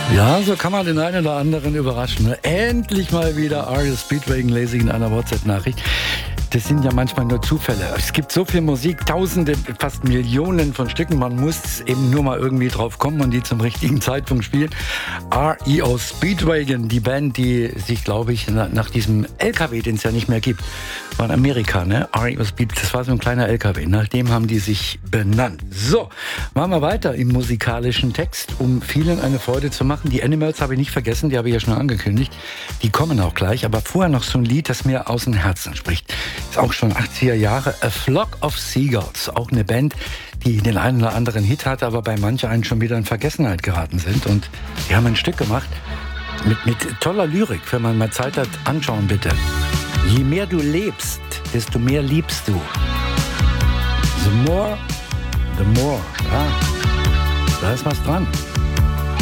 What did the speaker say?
Ja, so kann man den einen oder anderen überraschen. Endlich mal wieder REO Speedwagon lese ich in einer WhatsApp-Nachricht. Das sind ja manchmal nur Zufälle. Es gibt so viel Musik, Tausende, fast Millionen von Stücken. Man muss eben nur mal irgendwie drauf kommen und die zum richtigen Zeitpunkt spielen. REO Speedwagon, die Band, die sich, glaube ich, nach diesem LKW, den es ja nicht mehr gibt, war in Amerika, ne? REO Speed, das war so ein kleiner LKW. Nach dem haben die sich benannt. So, machen wir weiter im musikalischen Text, um vielen eine Freude zu machen. Die Animals habe ich nicht vergessen, die habe ich ja schon angekündigt. Die kommen auch gleich, aber vorher noch so ein Lied, das mir aus dem Herzen spricht. Ist auch schon 80er Jahre. A Flock of Seagulls. Auch eine Band, die den einen oder anderen Hit hatte, aber bei manch einen schon wieder in Vergessenheit geraten sind. Und die haben ein Stück gemacht mit toller Lyrik. Wenn man mal Zeit hat, anschauen bitte. Je mehr du lebst, desto mehr liebst du. The more. Ja, da ist was dran.